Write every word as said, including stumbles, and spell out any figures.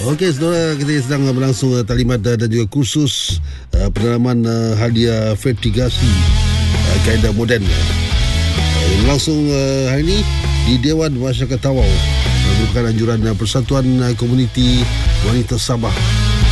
Okey, saudara, kita sedang berlangsung uh, talimat uh, dan juga kursus uh, pendalaman uh, hadiah vertigasi uh, kaedah moden. Uh, berlangsung uh, hari ini di Dewan Masyarakat Tawau, uh, merupakan anjuran uh, Persatuan uh, Komuniti Wanita Sabah.